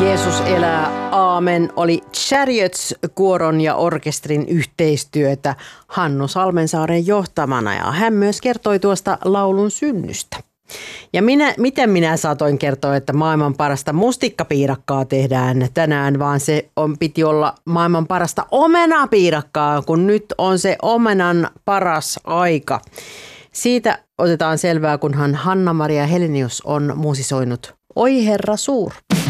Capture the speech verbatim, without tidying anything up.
Jeesus elää, aamen, oli Chariots-kuoron ja orkestrin yhteistyötä Hannu Salmensaaren johtamana ja hän myös kertoi tuosta laulun synnystä. Ja minä, miten minä saatoin kertoa, että maailman parasta mustikkapiirakkaa tehdään tänään, vaan se on, piti olla maailman parasta omenapiirakkaa, kun nyt on se omenan paras aika. Siitä otetaan selvää, kunhan Hanna-Maria Helenius on musisoinut Oi Herra suur.